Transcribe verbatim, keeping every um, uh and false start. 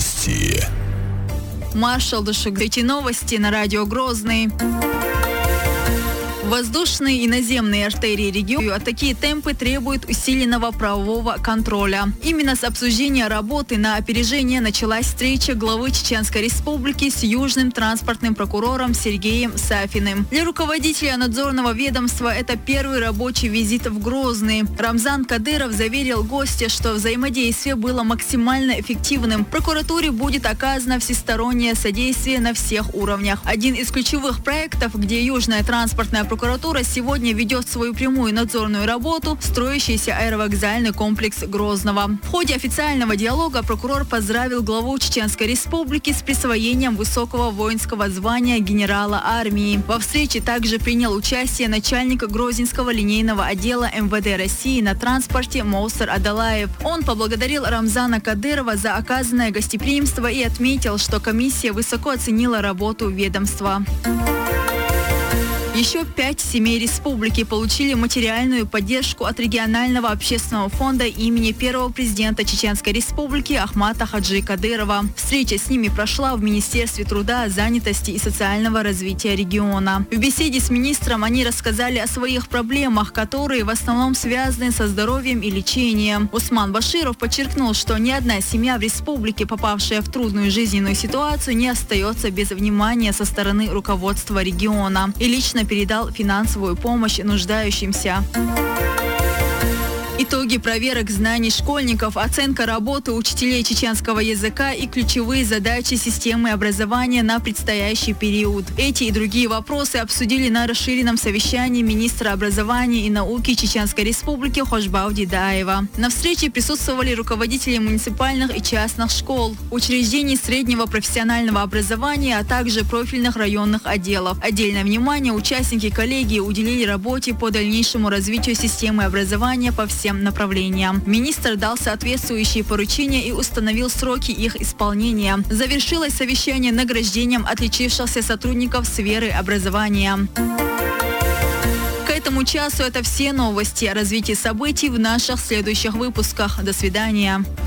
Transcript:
Новости. Маршал Душук. Эти новости на радио Грозный. Воздушные и наземные артерии региона, а такие темпы требуют усиленного правового контроля. Именно с обсуждения работы на опережение началась встреча главы Чеченской Республики с южным транспортным прокурором Сергеем Сафиным. Для руководителя надзорного ведомства это первый рабочий визит в Грозный. Рамзан Кадыров заверил гостя, что взаимодействие было максимально эффективным. Прокуратуре будет оказано всестороннее содействие на всех уровнях. Один из ключевых проектов, где южная транспортная прокуратура Прокуратура сегодня ведет свою прямую надзорную работу – строящийся аэровокзальный комплекс Грозного. В ходе официального диалога прокурор поздравил главу Чеченской Республики с присвоением высокого воинского звания генерала армии. Во встрече также принял участие начальник Грозненского линейного отдела эм вэ дэ России на транспорте Моусар Адалаев. Он поблагодарил Рамзана Кадырова за оказанное гостеприимство и отметил, что комиссия высоко оценила работу ведомства. Еще пять семей республики получили материальную поддержку от регионального общественного фонда имени первого президента Чеченской Республики Ахмата Хаджи Кадырова. Встреча с ними прошла в Министерстве труда, занятости и социального развития региона. В беседе с министром они рассказали о своих проблемах, которые в основном связаны со здоровьем и лечением. Усман Баширов подчеркнул, что ни одна семья в республике, попавшая в трудную жизненную ситуацию, не остается без внимания со стороны руководства региона. И лично передал финансовую помощь нуждающимся. Итоги проверок знаний школьников, оценка работы учителей чеченского языка и ключевые задачи системы образования на предстоящий период. Эти и другие вопросы обсудили на расширенном совещании министра образования и науки Чеченской Республики Хошбау Дидаева. На встрече присутствовали руководители муниципальных и частных школ, учреждений среднего профессионального образования, а также профильных районных отделов. Отдельное внимание участники коллегии уделили работе по дальнейшему развитию системы образования по всем направлениям. Министр дал соответствующие поручения и установил сроки их исполнения. Завершилось совещание награждением отличившихся сотрудников сферы образования. К этому часу это все новости о развитии событий в наших следующих выпусках. До свидания.